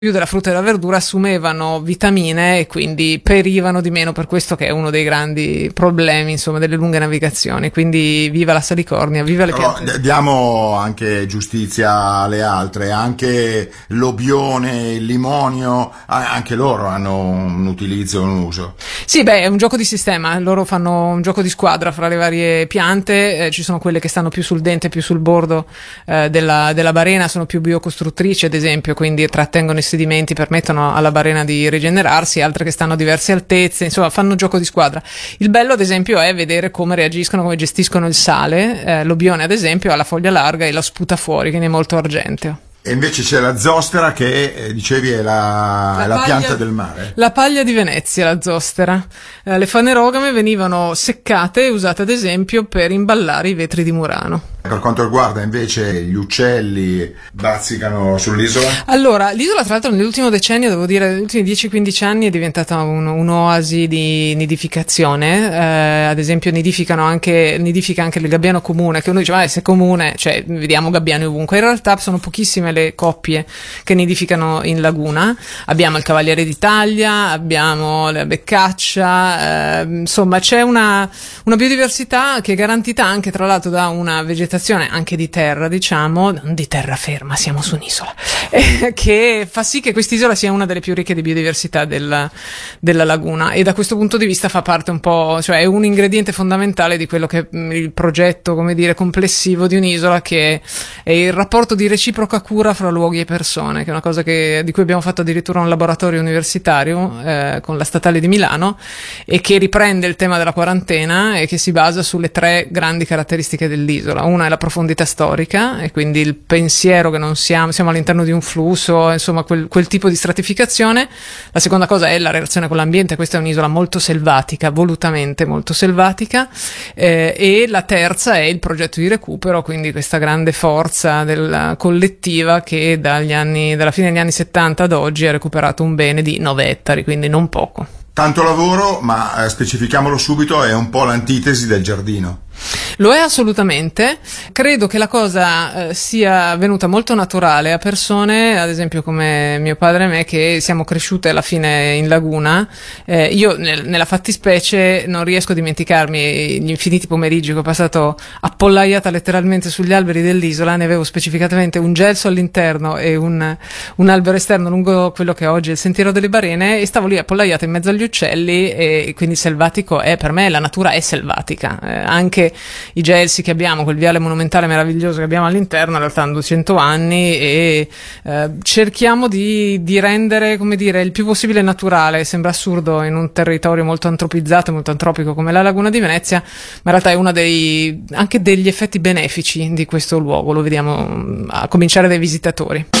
più della frutta e della verdura assumevano vitamine e quindi perivano di meno, per questo che è uno dei grandi problemi, insomma, delle lunghe navigazioni. Quindi viva la salicornia, viva le piante. Diamo anche giustizia alle altre, anche l'obione, il limonio, anche loro hanno un utilizzo, un uso. Sì, beh, è un gioco di sistema, loro fanno un gioco di squadra fra le varie piante, ci sono quelle che stanno più sul dente, più sul bordo della barena, sono più biocostruttrici ad esempio, quindi trattengono i sedimenti, permettono alla barena di rigenerarsi, altre che stanno a diverse altezze, insomma fanno un gioco di squadra. Il bello ad esempio è vedere come reagiscono, come gestiscono il sale, l'obione ad esempio ha la foglia larga e la sputa fuori, quindi è molto argenteo. E invece c'è la zostera che, dicevi, è la pianta del mare. La paglia di Venezia, la zostera. Le fanerogame venivano seccate e usate ad esempio per imballare i vetri di Murano. Per quanto riguarda invece gli uccelli, bazzicano sull'isola? Allora, l'isola tra l'altro nell'ultimo decennio, devo dire, negli ultimi 10-15 anni è diventata un'oasi di nidificazione. Ad esempio nidifica anche il gabbiano comune, che uno dice, se è comune, cioè vediamo gabbiani ovunque. In realtà sono pochissime le coppie che nidificano in laguna. Abbiamo il cavaliere d'Italia, abbiamo la beccaccia, insomma c'è una biodiversità che è garantita anche tra l'altro da una vegetazione anche di terra, diciamo, non di terraferma, siamo su un'isola, che fa sì che quest'isola sia una delle più ricche di biodiversità della laguna, e da questo punto di vista fa parte un po', cioè è un ingrediente fondamentale di quello che è il progetto, come dire, complessivo di un'isola, che è il rapporto di reciproca cura fra luoghi e persone, che è una cosa di cui abbiamo fatto addirittura un laboratorio universitario con la Statale di Milano, e che riprende il tema della quarantena e che si basa sulle 3 grandi caratteristiche dell'isola. Una è la profondità storica, e quindi il pensiero che non siamo all'interno di un flusso, insomma quel tipo di stratificazione. La seconda cosa è la relazione con l'ambiente, questa è un'isola molto selvatica, volutamente molto selvatica, e la terza è il progetto di recupero, quindi questa grande forza della collettiva che dalla fine degli anni 70 ad oggi ha recuperato un bene di 9 ettari, quindi non poco. Tanto lavoro, ma specifichiamolo subito, è un po' l'antitesi del giardino. Lo è assolutamente. Credo che la cosa sia venuta molto naturale a persone, ad esempio come mio padre e me, che siamo cresciute alla fine in laguna. Io nella fattispecie non riesco a dimenticarmi gli infiniti pomeriggi che ho passato appollaiata letteralmente sugli alberi dell'isola. Ne avevo specificatamente un gelso all'interno e un albero esterno lungo quello che oggi è il Sentiero delle Barene, e stavo lì appollaiata in mezzo agli uccelli, e quindi selvatico per me la natura è selvatica. Anche i gelsi che abbiamo, quel viale monumentale meraviglioso che abbiamo all'interno, in realtà hanno 200 anni, e cerchiamo di rendere, come dire, il più possibile naturale. Sembra assurdo in un territorio molto antropizzato, molto antropico come la laguna di Venezia, ma in realtà è uno anche degli effetti benefici di questo luogo, lo vediamo a cominciare dai visitatori.